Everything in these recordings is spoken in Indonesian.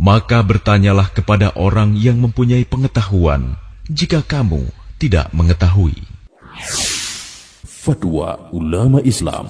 Maka bertanyalah kepada orang yang mempunyai pengetahuan, jika kamu tidak mengetahui. Fatwa Ulama Islam.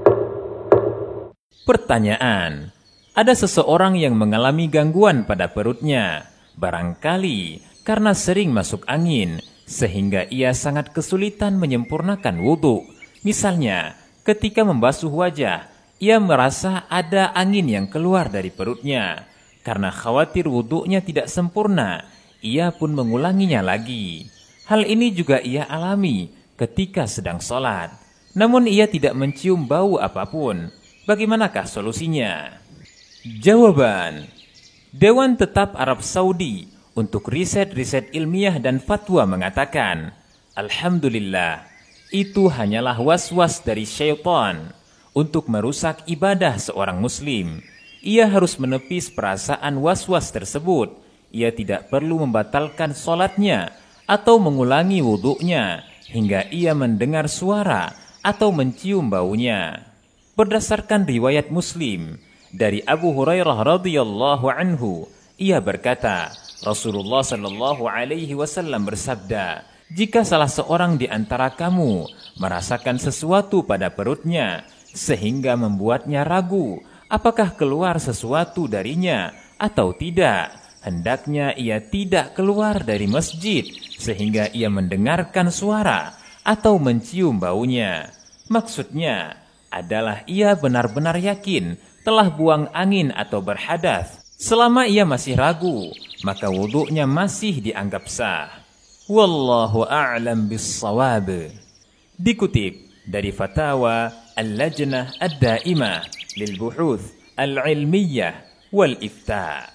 Pertanyaan: ada seseorang yang mengalami gangguan pada perutnya, barangkali karena sering masuk angin, sehingga ia sangat kesulitan menyempurnakan wudhu. Misalnya, ketika membasuh wajah, ia merasa ada angin yang keluar dari perutnya. Karena khawatir wudhunya tidak sempurna, ia pun mengulanginya lagi. Hal ini juga ia alami ketika sedang sholat. Namun ia tidak mencium bau apapun. Bagaimanakah solusinya? Jawaban: Dewan Tetap Arab Saudi untuk riset-riset ilmiah dan fatwa mengatakan, alhamdulillah, itu hanyalah was-was dari syaitan untuk merusak ibadah seorang muslim. Ia harus menepis perasaan was-was tersebut. Ia tidak perlu membatalkan sholatnya atau mengulangi wudhunya hingga ia mendengar suara atau mencium baunya. Berdasarkan riwayat Muslim dari Abu Hurairah radhiyallahu anhu, ia berkata, Rasulullah sallallahu alaihi wasallam bersabda, jika salah seorang di antara kamu merasakan sesuatu pada perutnya sehingga membuatnya ragu apakah keluar sesuatu darinya atau tidak, hendaknya ia tidak keluar dari masjid sehingga ia mendengarkan suara atau mencium baunya. Maksudnya adalah ia benar-benar yakin telah buang angin atau berhadas. Selama ia masih ragu, maka wudhunya masih dianggap sah. Wallahu a'lam bis-shawab. Dikutip dari Fatawa Al-Lajnah Ad-Daimah lil Buhuth Al-Ilmiyah wal Ifta.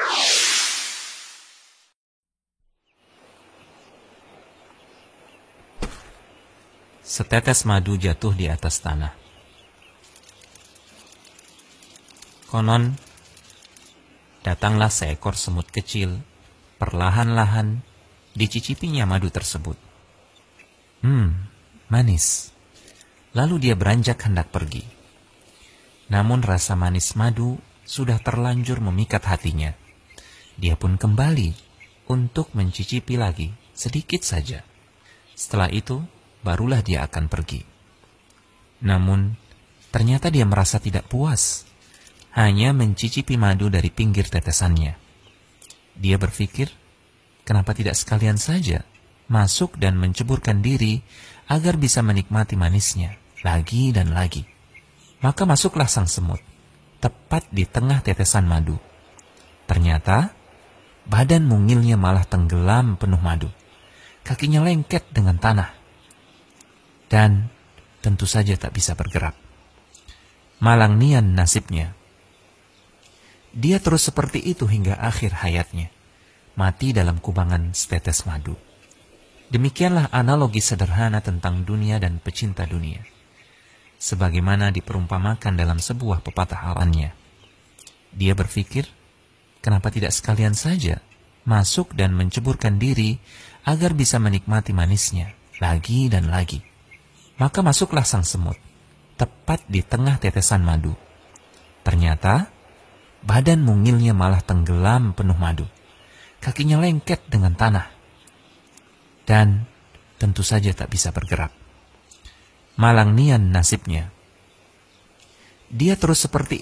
Setetes madu jatuh di atas tanah. Konon, datanglah seekor semut kecil, perlahan-lahan dicicipinya madu tersebut. Manis. Lalu dia beranjak hendak pergi. Namun rasa manis madu sudah terlanjur memikat hatinya. Dia pun kembali untuk mencicipi lagi, sedikit saja. Setelah itu, barulah dia akan pergi. Namun, ternyata dia merasa tidak puas, hanya mencicipi madu dari pinggir tetesannya. Dia berpikir, kenapa tidak sekalian saja masuk dan menceburkan diri agar bisa menikmati manisnya lagi dan lagi. Maka masuklah sang semut, tepat di tengah tetesan madu. Ternyata, badan mungilnya malah tenggelam penuh madu. Kakinya lengket dengan tanah. Dan tentu saja tak bisa bergerak. Malang nian nasibnya. Dia terus seperti itu hingga akhir hayatnya, mati dalam kubangan setetes madu. Demikianlah analogi sederhana tentang dunia dan pecinta dunia, sebagaimana diperumpamakan dalam sebuah pepatah awannya. Dia berpikir, kenapa tidak sekalian saja masuk dan menceburkan diri agar bisa menikmati manisnya lagi dan lagi. Maka masuklah sang semut, tepat di tengah tetesan madu. Ternyata, badan mungilnya malah tenggelam penuh madu. Kakinya lengket dengan tanah. Dan tentu saja tak bisa bergerak. Malang nian nasibnya. Dia terus seperti